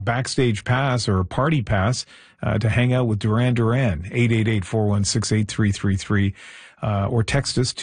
backstage pass or a party pass to hang out with Duran Duran. 888-416-8333. Or text us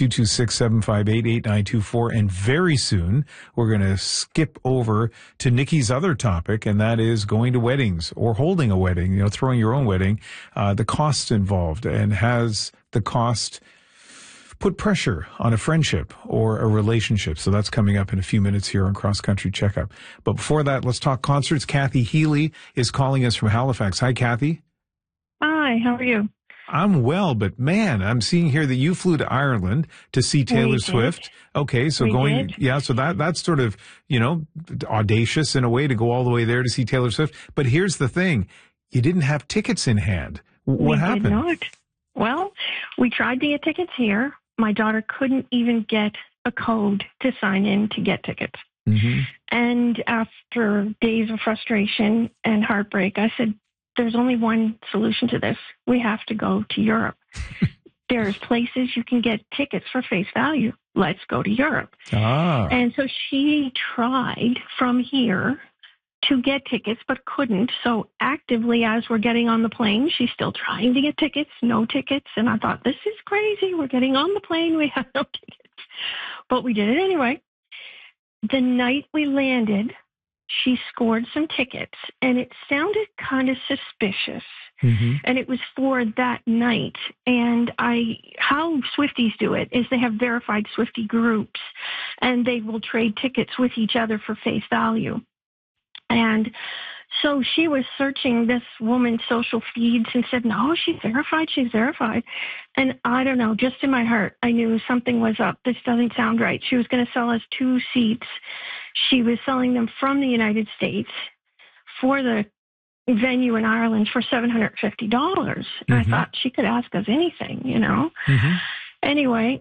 226-758-8924. And very soon we're going to skip over to Nikki's other topic, and that is going to weddings or holding a wedding, throwing your own wedding, the costs involved, and has the cost put pressure on a friendship or a relationship. So that's coming up in a few minutes here on Cross Country Checkup. But before that, let's talk concerts. Kathy Healy is calling us from Halifax. Hi, Kathy. Hi, how are you? I'm well, but man, I'm seeing here that you flew to Ireland to see Taylor Swift. Okay, so so that's sort of, audacious in a way to go all the way there to see Taylor Swift. But here's the thing, you didn't have tickets in hand. What happened? We did not. Well, we tried to get tickets here. My daughter couldn't even get a code to sign in to get tickets. Mm-hmm. And after days of frustration and heartbreak, I said, there's only one solution to this. We have to go to Europe. There's places you can get tickets for face value. Let's go to Europe. And so she tried from here to get tickets, but couldn't. So actively, as we're getting on the plane, she's still trying to get tickets, no tickets. And I thought, this is crazy. We're getting on the plane. We have no tickets. But we did it anyway. The night we landed, she scored some tickets, and it sounded kind of suspicious. Mm-hmm. And it was for that night. And how Swifties do it is they have verified Swiftie groups, and they will trade tickets with each other for face value. And so she was searching this woman's social feeds and said, no, she's verified. And I don't know, just in my heart, I knew something was up. This doesn't sound right. She was going to sell us 2 seats. She was selling them from the United States for the venue in Ireland for $750. Mm-hmm. And I thought she could ask us anything, Mm-hmm. Anyway,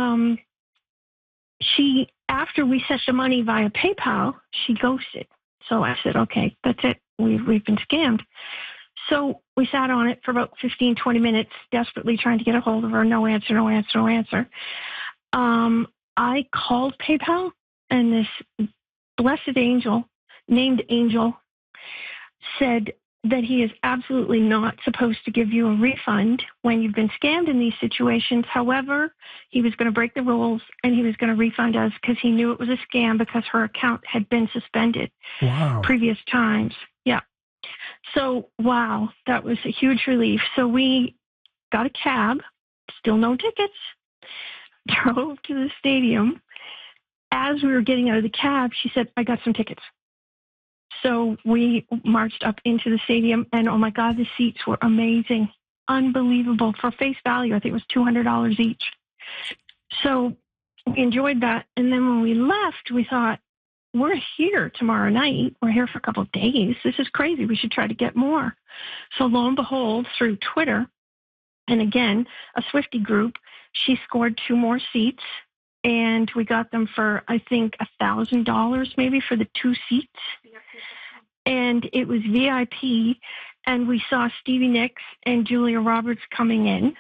after we sent the money via PayPal, she ghosted. So I said, okay, that's it. We've been scammed. So we sat on it for about 15, 20 minutes, desperately trying to get a hold of her. No answer. I called PayPal, and this blessed angel named Angel said that he is absolutely not supposed to give you a refund when you've been scammed in these situations. However, he was going to break the rules, and he was going to refund us because he knew it was a scam because her account had been suspended previous times. Yeah. So, wow, that was a huge relief. So we got a cab, still no tickets, drove to the stadium. As we were getting out of the cab, she said, I got some tickets. So we marched up into the stadium, and oh my God, the seats were amazing, unbelievable. For face value, I think it was $200 each. So we enjoyed that. And then when we left, we thought, we're here tomorrow night. We're here for a couple of days. This is crazy. We should try to get more. So lo and behold, through Twitter, and again, a Swiftie group, she scored 2 more seats. And we got them for, I think, $1,000 maybe for the 2 seats. And it was VIP. And we saw Stevie Nicks and Julia Roberts coming in.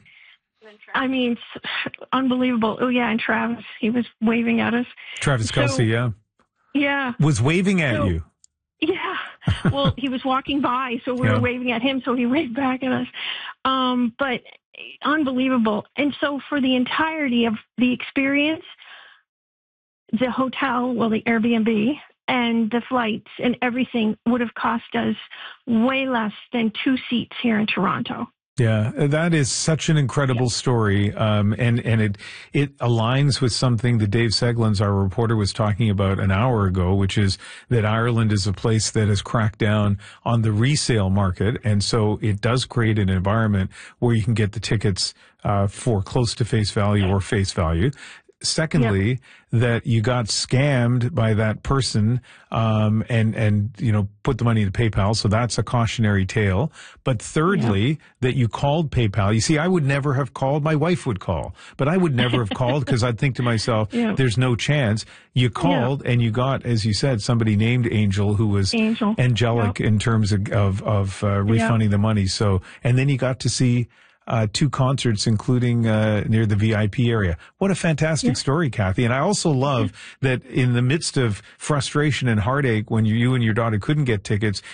I mean, unbelievable. Oh, yeah, and Travis, he was waving at us. Travis Kelce, yeah. Yeah. Was waving at you. Yeah. Well, he was walking by, so we were waving at him, so he waved back at us. But unbelievable. And so for the entirety of the experience, the hotel, the Airbnb, and the flights and everything would have cost us way less than 2 seats here in Toronto. Yeah, that is such an incredible story. And it aligns with something that Dave Seglins, our reporter, was talking about an hour ago, which is that Ireland is a place that has cracked down on the resale market. And so it does create an environment where you can get the tickets, for close to face value or face value. Secondly, that you got scammed by that person, and put the money into PayPal. So that's a cautionary tale. But thirdly, that you called PayPal. You see, I would never have called. My wife would call, but I would never have called because I'd think to myself, there's no chance. You called and you got, as you said, somebody named Angel who was angelic in terms of refunding the money. So, and then you got to see 2 concerts, including near the VIP area. What a fantastic story, Kathy. And I also love that in the midst of frustration and heartache when you and your daughter couldn't get tickets,